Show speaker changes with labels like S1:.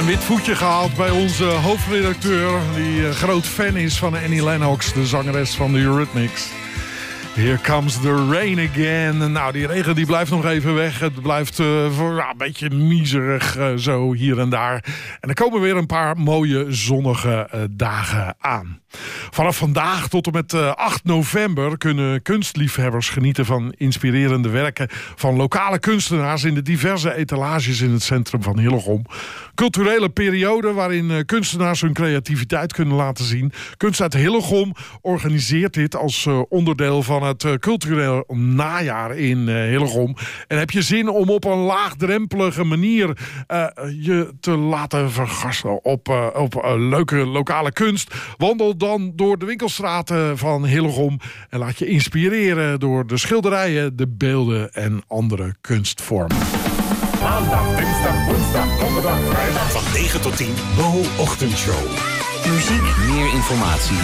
S1: wit voetje gehaald bij onze hoofdredacteur, die groot fan is van Annie Lennox, de zangeres van de Eurythmics. Here comes the rain again. Nou, die regen die blijft nog even weg. Het blijft een beetje miserig zo hier en daar. En er komen weer een paar mooie zonnige dagen aan. Vanaf vandaag tot en met 8 november kunnen kunstliefhebbers genieten van inspirerende werken van lokale kunstenaars in de diverse etalages in het centrum van Hillegom. Culturele periode waarin kunstenaars hun creativiteit kunnen laten zien. Kunst uit Hillegom organiseert dit als onderdeel van het cultureel najaar in Hillegom. En heb je zin om op een laagdrempelige manier je te laten vergassen op leuke lokale kunst? Wandel dan door de winkelstraten van Hillegom en laat je inspireren door de schilderijen, de beelden en andere kunstvormen.
S2: Maandag, dinsdag, woensdag, donderdag, vrijdag. Van 9 tot 10, de Ochtendshow.
S3: Muziek, meer informatie